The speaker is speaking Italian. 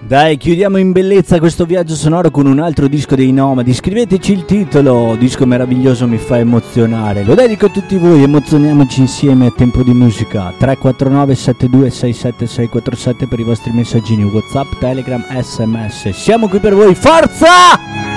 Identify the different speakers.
Speaker 1: Dai, chiudiamo in bellezza questo viaggio sonoro con un altro disco dei Nomadi. Scriveteci il titolo, disco meraviglioso, mi fa emozionare. Lo dedico a tutti voi, emozioniamoci insieme a Tempo di Musica. 349 7267 647 per i vostri messaggini, WhatsApp, Telegram, SMS. Siamo qui per voi, forza!